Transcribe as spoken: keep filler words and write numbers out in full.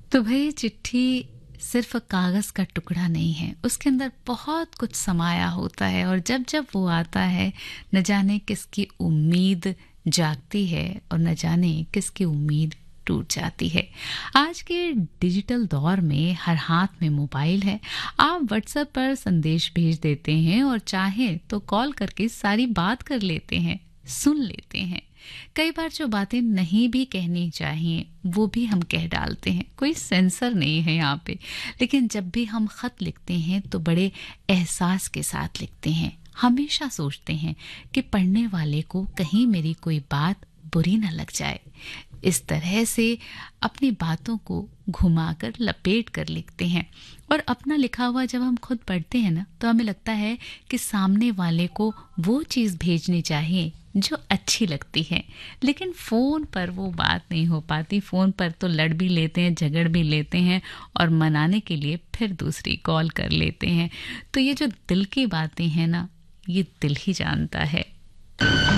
तो भाई चिट्ठी सिर्फ कागज़ का टुकड़ा नहीं है, उसके अंदर बहुत कुछ समाया होता है और जब जब वो आता है न जाने किसकी उम्मीद जागती है और न जाने किसकी उम्मीद टूट जाती है। आज के डिजिटल दौर में हर हाथ में मोबाइल है। आप व्हाट्सएप पर संदेश भेज देते हैं और चाहे तो कॉल करके सारी बात कर लेते हैं, सुन लेते हैं। कई बार जो बातें नहीं भी कहनी चाहिए वो भी हम कह डालते हैं, कोई सेंसर नहीं है यहाँ पे। लेकिन जब भी हम खत लिखते हैं तो बड़े एहसास के साथ लिखते हैं। हमेशा सोचते हैं कि पढ़ने वाले को कहीं मेरी कोई बात बुरी न लग जाए। इस तरह से अपनी बातों को घुमाकर लपेट कर लिखते हैं और अपना लिखा हुआ जब हम खुद पढ़ते हैं ना तो हमें लगता है कि सामने वाले को वो चीज़ भेजनी चाहिए जो अच्छी लगती है। लेकिन फ़ोन पर वो बात नहीं हो पाती। फ़ोन पर तो लड़ भी लेते हैं, झगड़ भी लेते हैं और मनाने के लिए फिर दूसरी कॉल कर लेते हैं। तो ये जो दिल की बातें हैं ना, ये दिल ही जानता है।